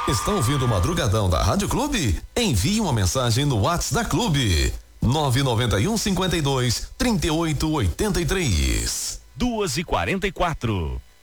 Está ouvindo o Madrugadão da Rádio Clube? Envie uma mensagem no WhatsApp da Clube. 991 52 38 83. 2h44.